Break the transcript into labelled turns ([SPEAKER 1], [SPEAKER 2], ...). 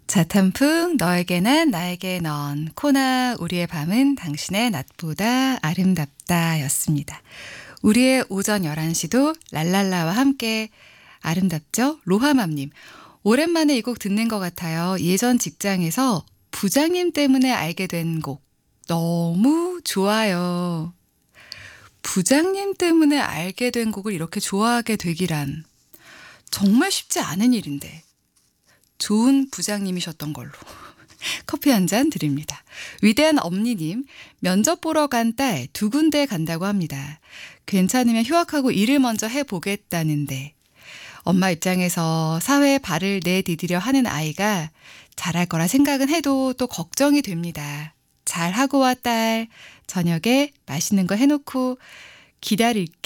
[SPEAKER 1] 자탄풍 너에게 난 나에게 넌 코나 우리의 밤은 당신의 낮보다 아름답다 였습니다. 우리의 오전 11시도 랄랄라와 함께 아름답죠? 로하맘님 오랜만에 이 곡 듣는 것 같아요. 예전 직장에서 부장님 때문에 알게 된 곡 너무 좋아요. 부장님 때문에 알게 된 곡을 이렇게 좋아하게 되기란 정말 쉽지 않은 일인데 좋은 부장님이셨던 걸로 커피 한 잔 드립니다. 위대한 엄니님, 면접 보러 간 딸 두 군데 간다고 합니다. 괜찮으면 휴학하고 일을 먼저 해보겠다는데 엄마 입장에서 사회에 발을 내디디려 하는 아이가 잘할 거라 생각은 해도 또 걱정이 됩니다. 잘하고 와 딸, 저녁에 맛있는 거 해놓고 기다릴게.